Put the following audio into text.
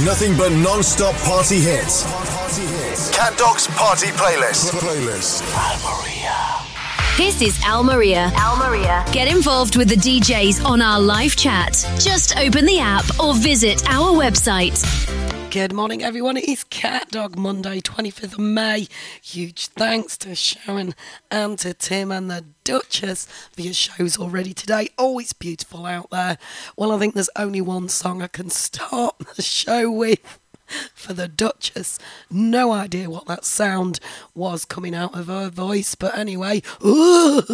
Nothing but non-stop party hits. Cat Dog's Party Playlist. This is Al Maria. Al Maria. Get involved with the DJs on our live chat. Just open the app or visit our website. Good morning, everyone. It is Cat Dog, Monday, 25th of May. Huge thanks to Sharon and to Tim and the Duchess for your shows already today. Always beautiful out there. Well, I think there's only one song I can start the show with for the Duchess. No idea what that sound was coming out of her voice, but anyway. Ooh.